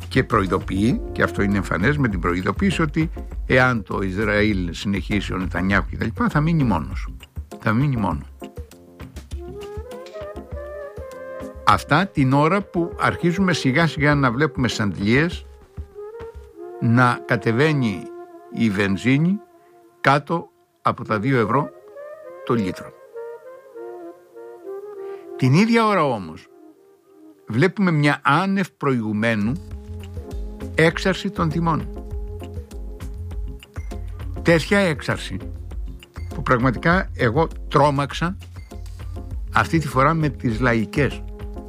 Και προειδοποιεί, και αυτό είναι εμφανές, με την προειδοποίηση ότι εάν το Ισραήλ συνεχίσει ο Νετανιάχου κτλ. Θα μείνει μόνος. Θα μείνει μόνο. Αυτά την ώρα που αρχίζουμε σιγά σιγά να βλέπουμε στις αντιλίες να κατεβαίνει η βενζίνη κάτω από τα 2 ευρώ το λίτρο. Την ίδια ώρα όμως βλέπουμε μια άνευ προηγουμένου έξαρση των τιμών. Τέτοια έξαρση που πραγματικά εγώ τρόμαξα αυτή τη φορά με τις λαϊκές.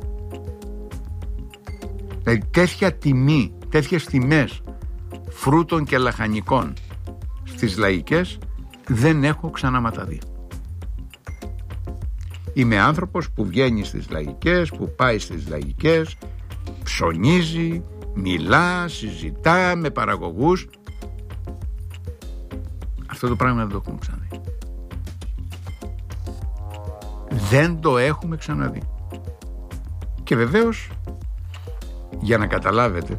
Δηλαδή τέτοια τιμή, τέτοιες τιμές φρούτων και λαχανικών στις λαϊκές δεν έχω ξαναματαδεί. Είμαι άνθρωπος που βγαίνει στις λαϊκές, που πάει στις λαϊκές, ψωνίζει, μιλά, συζητά με παραγωγούς. Αυτό το πράγμα δεν το έχουμε ξαναδεί. Δεν το έχουμε ξαναδεί. Και βεβαίως, για να καταλάβετε,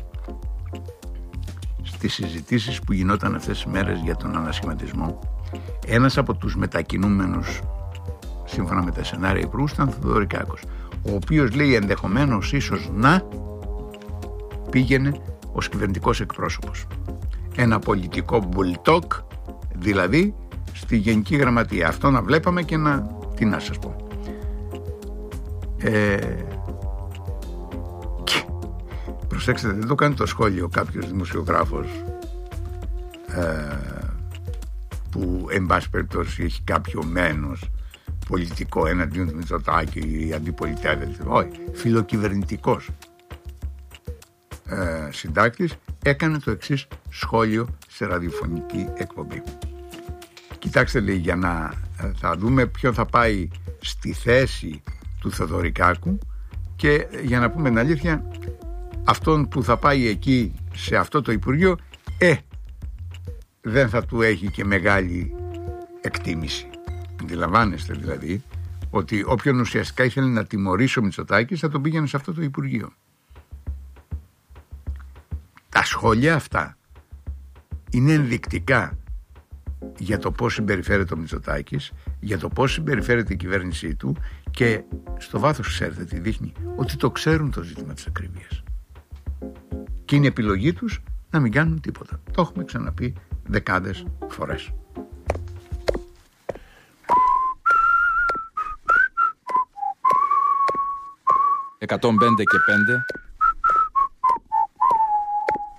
στις συζητήσεις που γινόταν αυτές τις μέρες για τον ανασχηματισμό, ένας από τους μετακινούμενους σύμφωνα με τα σενάρια υπουργούς ήταν Θεοδωρικάκος, ο οποίος λέει ενδεχομένως ίσως να πήγαινε ως κυβερνητικός εκπρόσωπος. Ένα πολιτικό μπουλτόκ, δηλαδή στη Γενική Γραμματεία. Αυτό να βλέπαμε και τι να σας πω. Και, προσέξτε, δεν το κάνει το σχόλιο κάποιος δημοσιογράφος που εν πάση περιπτώσει έχει κάποιο μένος πολιτικό εναντίον του Μητσοτάκη ή αντιπολιτεύεται. Όχι, φιλοκυβερνητικός συντάκτης έκανε το εξής σχόλιο σε ραδιοφωνική εκπομπή. Κοιτάξτε, λέει, για να θα δούμε ποιο θα πάει στη θέση του Θεοδωρικάκου και για να πούμε την αλήθεια, αυτόν που θα πάει εκεί σε αυτό το Υπουργείο δεν θα του έχει και μεγάλη εκτίμηση. Αντιλαμβάνεστε δηλαδή ότι όποιον ουσιαστικά ήθελε να τιμωρήσει ο Μητσοτάκης θα τον πήγαινε σε αυτό το Υπουργείο. Τα σχόλια αυτά είναι ενδεικτικά για το πώς συμπεριφέρεται ο Μητσοτάκης, για το πώς συμπεριφέρεται η κυβέρνησή του και στο βάθος, ξέρετε τι δείχνει, ότι το ξέρουν το ζήτημα της ακρίβειας. Και είναι επιλογή τους να μην κάνουν τίποτα. Το έχουμε ξαναπεί δεκάδες φορές. «105 και 5